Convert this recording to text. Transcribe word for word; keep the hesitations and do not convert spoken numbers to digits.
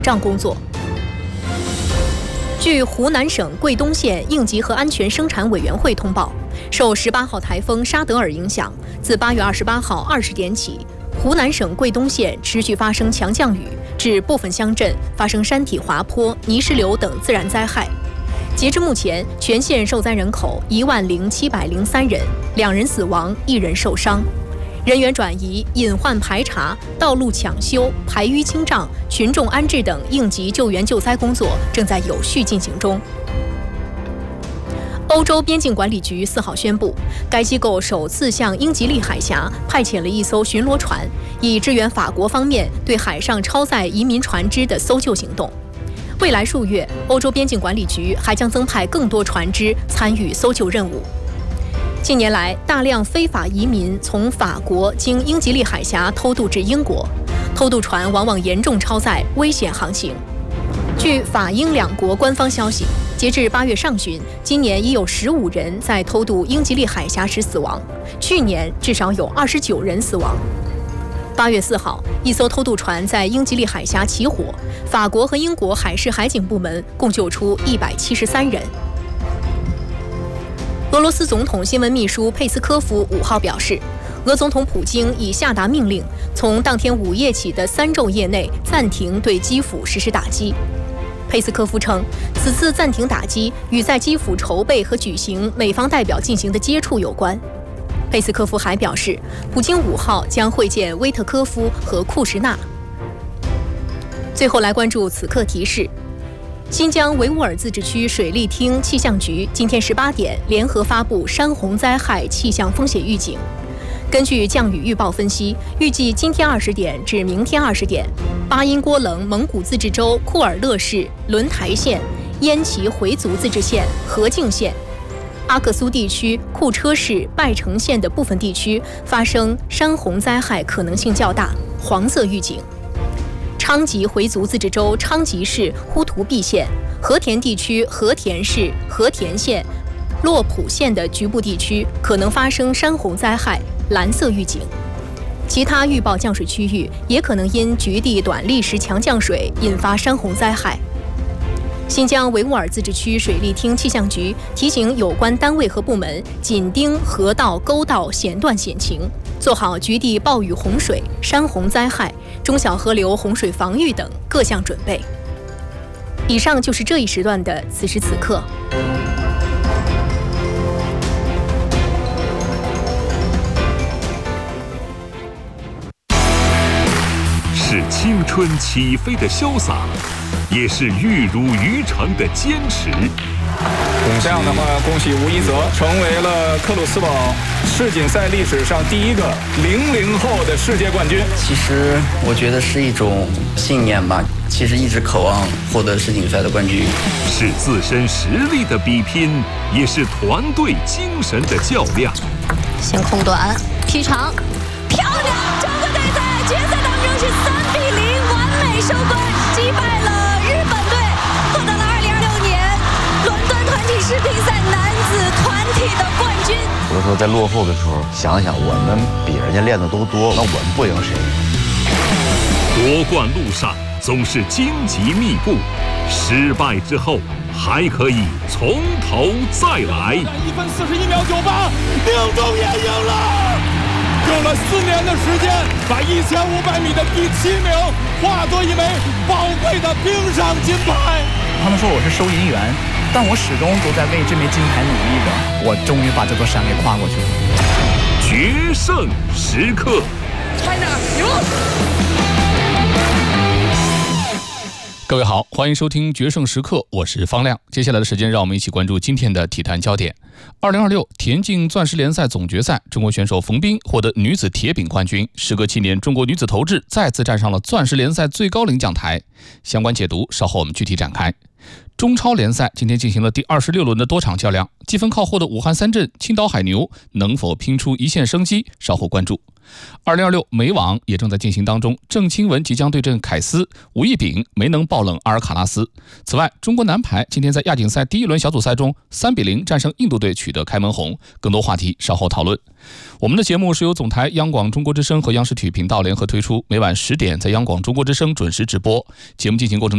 障工作。据湖南省桂东县应急和安全生产委员会通报，受十八号台风沙德尔影响，自八月二十八号二十点起，湖南省桂东县持续发生强降雨，致部分乡镇发生山体滑坡、泥石流等自然灾害。截至目前，全县受灾人口一万零七百零三人，两人死亡，一人受伤。人员转移、隐患排查、道路抢修、排淤清障、群众安置等应急救援救灾工作正在有序进行中。欧洲边境管理局四号宣布，该机构首次向英吉利海峡派遣了一艘巡逻船，以支援法国方面对海上超载移民船只的搜救行动。未来数月，欧洲边境管理局还将增派更多船只参与搜救任务。近年来，大量非法移民从法国经英吉利海峡偷渡至英国，偷渡船往往严重超载，危险航行。据法英两国官方消息，截至八月上旬，今年已有十五人在偷渡英吉利海峡时死亡，去年至少有二十九人死亡。八月四号，一艘偷渡船在英吉利海峡起火，法国和英国海事海警部门共救出一百七十三人。俄罗斯总统新闻秘书佩斯科夫五号表示，俄总统普京已下达命令，从当天午夜起的三昼夜内暂停对基辅实施打击。佩斯科夫称，此次暂停打击与在基辅筹备和举行美方代表进行的接触有关。佩斯科夫还表示，普京五号将会见威特科夫和库什纳。最后来关注此刻提示。新疆维吾尔自治区水利厅气象局今天十八点联合发布山洪灾害气象风险预警。根据降雨预报分析，预计今天二十点至明天二十点，巴音郭楞蒙古自治州库尔勒市轮台县、烟齐回族自治县和静县、阿克苏地区库车市拜城县的部分地区发生山洪灾害可能性较大，黄色预警。昌吉回族自治州昌吉市呼图壁县、和田地区和田市和田县、洛浦县的局部地区可能发生山洪灾害，蓝色预警。其他预报降水区域也可能因局地短历时强降水引发山洪灾害。新疆维吾尔自治区水利厅气象局提醒有关单位和部门紧盯河道、沟道险段险情，做好局地暴雨洪水、山洪灾害、中小河流洪水防御等各项准备。以上就是这一时段的此时此刻。 是青春起飞的潇洒，也是玉如渔场的坚持。 这样的话，恭喜吴一泽成为了克鲁斯堡世锦赛历史上第一个零零后的世界冠军。 其实我觉得是一种信念吧，其实一直渴望获得世锦赛的冠军。 是自身实力的比拼，也是团队精神的较量。 先空短劈长，漂亮！中国队在决赛当中是三比零完美收官，击败了日本队，获得了二零二六年伦敦团体世乒赛男子团体的冠军。 有的时候在落后的时候，想想我们比人家练的都多，那我们不赢谁？ 夺冠路上总是荆棘密布，失败之后还可以从头再来。 一分四十一秒九八，宁中也赢了。用了四年的时间，把一千五百米的第七名化作一枚宝贵的冰上金牌。 他们说我是收银员，但我始终都在为这枚金牌努力着。我终于把这座山给跨过去了。 决胜时刻 China 赢。 各位好，欢迎收听决胜时刻，我是方亮。接下来的时间，让我们一起关注今天的体坛焦点。二零二六田径钻石联赛总决赛，中国选手冯彬获得女子铁饼冠军。时隔七年，中国女子投掷再次站上了钻石联赛最高领奖台。相关解读稍后我们具体展开。中超联赛今天进行了第二十六轮的多场较量，积分靠后的武汉三镇、青岛海牛能否拼出一线生机，稍后关注。二零二六美网也正在进行当中，郑钦文即将对阵凯斯，吴亦丙没能爆冷阿尔卡拉斯。此外，中国男排今天在亚锦赛第一轮小组赛中三比零战胜印度队，取得开门红。更多话题稍后讨论。我们的节目是由总台央广中国之声和央视体育频道联合推出，每晚十点在央广中国之声准时直播。节目进行过程